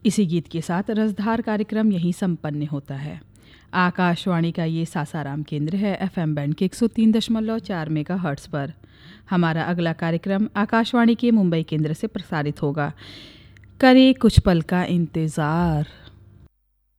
इसी गीत के साथ रसधार कार्यक्रम यहीं संपन्न होता है। आकाशवाणी का ये सासाराम केंद्र है FM बैंड के 103.4 मेगाहर्ट्ज़ पर। हमारा अगला कार्यक्रम आकाशवाणी के मुंबई केंद्र से प्रसारित होगा। करें कुछ पल का इंतज़ार।